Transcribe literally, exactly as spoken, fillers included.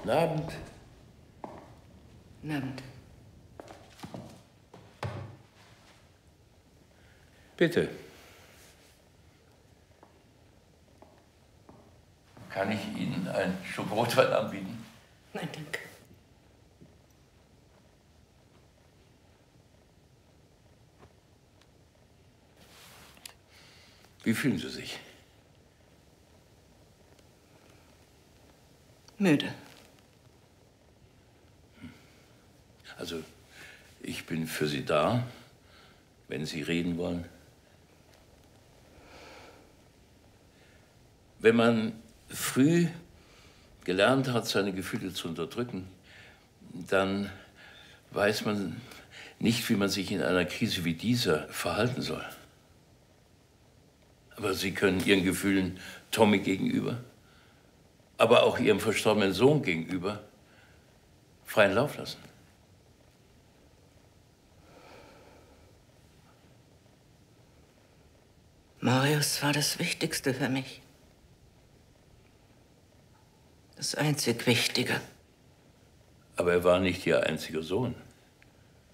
Guten Abend. Guten Abend. Bitte. Kann ich Ihnen ein Stück Rotwein anbieten? Nein, danke. Wie fühlen Sie sich? Müde. Also, ich bin für Sie da, wenn Sie reden wollen. Wenn man früh gelernt hat, seine Gefühle zu unterdrücken, dann weiß man nicht, wie man sich in einer Krise wie dieser verhalten soll. Aber Sie können Ihren Gefühlen Tommy gegenüber, aber auch Ihrem verstorbenen Sohn gegenüber freien Lauf lassen. Marius war das Wichtigste für mich. Das einzig Wichtige. Aber er war nicht Ihr einziger Sohn.